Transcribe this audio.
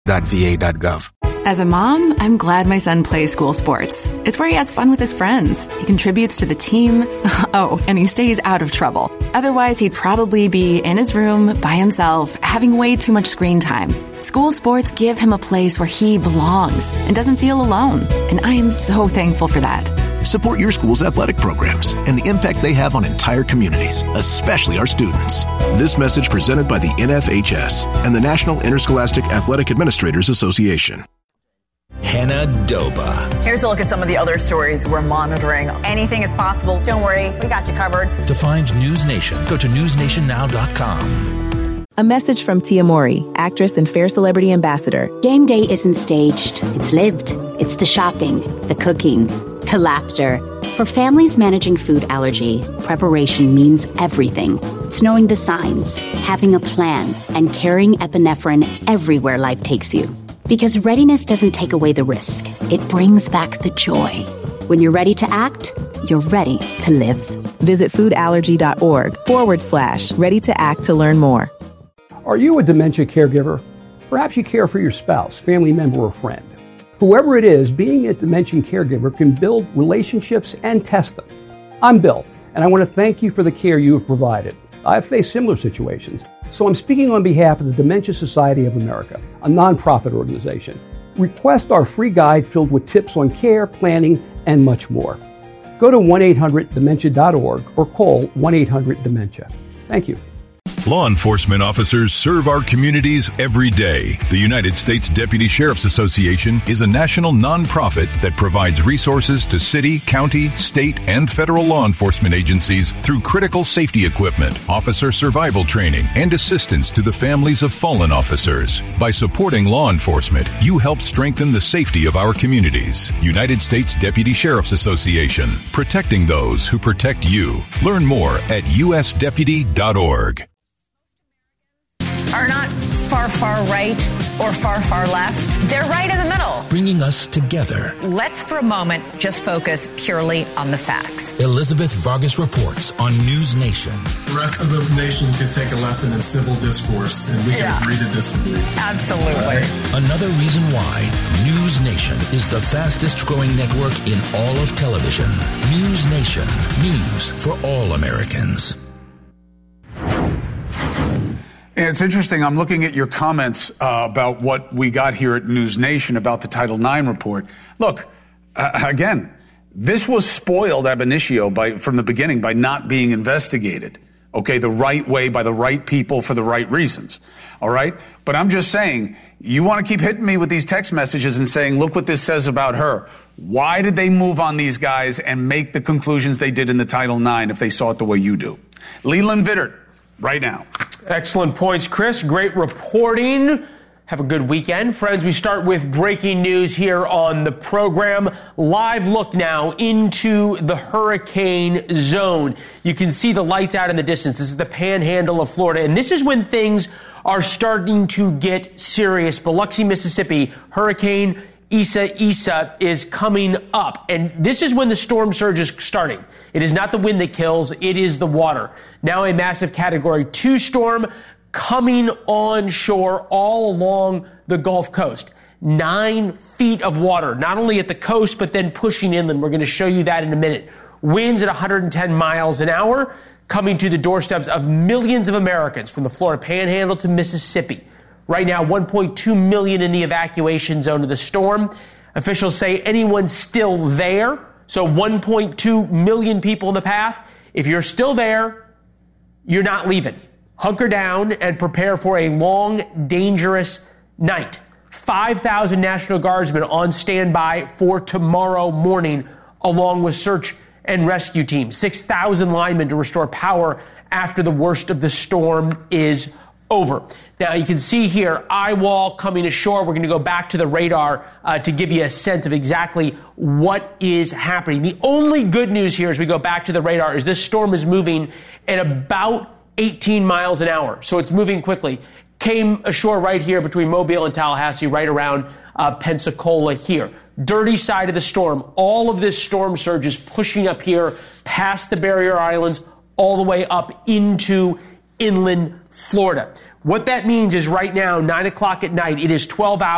.va.gov. As a mom, I'm glad my son plays school sports. It's where he has fun with his friends. He contributes to the team. Oh, and he stays out of trouble. Otherwise, he'd probably be in his room by himself, having way too much screen time. School sports give him a place where he belongs and doesn't feel alone. And I am so thankful for that. Support your school's athletic programs and the impact they have on entire communities, especially our students. This message presented by the NFHS and the National Interscholastic Athletic Administrators Association. Hannah Doba. Here's a look at some of the other stories we're monitoring. Anything is possible. Don't worry, we got you covered. To find News Nation, go to newsnationnow.com. A message from Tia Mowry, actress and Fair Celebrity Ambassador. Game day isn't staged. It's lived. It's the shopping, the cooking, the laughter. For families managing food allergy, preparation means everything. It's knowing the signs, having a plan, and carrying epinephrine everywhere life takes you. Because readiness doesn't take away the risk. It brings back the joy. When you're ready to act, you're ready to live. Visit foodallergy.org/ready to act to learn more. Are you a dementia caregiver? Perhaps you care for your spouse, family member, or friend. Whoever it is, being a dementia caregiver can build relationships and test them. I'm Bill, and I want to thank you for the care you have provided. I've faced similar situations, so I'm speaking on behalf of the Dementia Society of America, a nonprofit organization. Request our free guide filled with tips on care, planning, and much more. Go to 1-800-DEMENTIA.org or call 1-800-DEMENTIA. Thank you. Law enforcement officers serve our communities every day. The United States Deputy Sheriff's Association is a national nonprofit that provides resources to city, county, state, and federal law enforcement agencies through critical safety equipment, officer survival training, and assistance to the families of fallen officers. By supporting law enforcement, you help strengthen the safety of our communities. United States Deputy Sheriff's Association, protecting those who protect you. Learn more at usdeputy.org. Are not far right or far left. They're right in the middle. Bringing us together. Let's for a moment just focus purely on the facts. Elizabeth Vargas reports on News Nation. The rest of the nation could take a lesson in civil discourse, and we can agree to disagree. Absolutely. Right? Another reason why News Nation is the fastest growing network in all of television. News Nation. News for all Americans. It's interesting. I'm looking at your comments about what we got here at News Nation about the Title IX report. Look, again, this was spoiled ab initio from the beginning by not being investigated. Okay, the right way by the right people for the right reasons. All right? But I'm just saying, you want to keep hitting me with these text messages and saying, look what this says about her. Why did they move on these guys and make the conclusions they did in the Title IX if they saw it the way you do? Leland Vittert, right now. Excellent points, Chris. Great reporting. Have a good weekend. Friends, we start with breaking news here on the program. Live look now into the hurricane zone. You can see the lights out in the distance. This is the panhandle of Florida, and this is when things are starting to get serious. Biloxi, Mississippi, Hurricane Isa is coming up, and this is when the storm surge is starting. It is not the wind that kills, it is the water. Now a massive Category 2 storm coming on shore all along the Gulf Coast. 9 feet of water, not only at the coast, but then pushing inland. We're going to show you that in a minute. Winds at 110 miles an hour coming to the doorsteps of millions of Americans from the Florida Panhandle to Mississippi. Right now, 1.2 million in the evacuation zone of the storm. Officials say anyone still there, so 1.2 million people in the path. If you're still there, you're not leaving. Hunker down and prepare for a long, dangerous night. 5,000 National Guardsmen on standby for tomorrow morning, along with search and rescue teams. 6,000 linemen to restore power after the worst of the storm is over. Now, you can see here, eye wall coming ashore. We're going to go back to the radar to give you a sense of exactly what is happening. The only good news here as we go back to the radar is this storm is moving at about 18 miles an hour. So it's moving quickly. Came ashore right here between Mobile and Tallahassee, right around Pensacola here. Dirty side of the storm. All of this storm surge is pushing up here past the barrier islands all the way up into inland Florida. What that means is right now, 9 o'clock at night, it is 12 hours.